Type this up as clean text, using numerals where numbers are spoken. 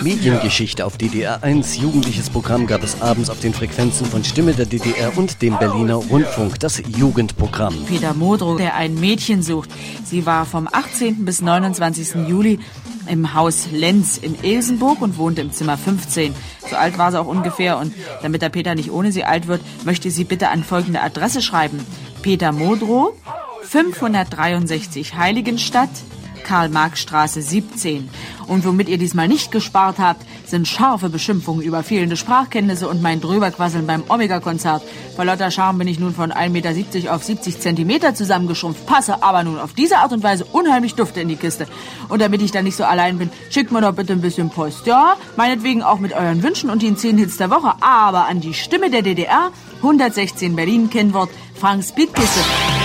Mediengeschichte auf DDR 1. Jugendliches Programm gab es abends auf den Frequenzen von Stimme der DDR und dem Berliner Rundfunk, das Jugendprogramm. Peter Modrow, der ein Mädchen sucht. Sie war vom 18. bis 29. Juli im Haus Lenz in Ilsenburg und wohnte im Zimmer 15. So alt war sie auch ungefähr, und damit der Peter nicht ohne sie alt wird, möchte sie bitte an folgende Adresse schreiben: Peter Modrow, 563 Heiligenstadt, Karl-Marx-Straße 17. Und womit ihr diesmal nicht gespart habt, sind scharfe Beschimpfungen über fehlende Sprachkenntnisse und mein Drüberquasseln beim Omega-Konzert. Vor lauter Charme bin ich nun von 1,70 Meter auf 70 Zentimeter zusammengeschrumpft, passe aber nun auf diese Art und Weise unheimlich Dufte in die Kiste. Und damit ich da nicht so allein bin, schickt mir doch bitte ein bisschen Post, ja? Meinetwegen auch mit euren Wünschen und den 10 Hits der Woche, aber an die Stimme der DDR, 116 Berlin, Kennwort Frank Spietkiste.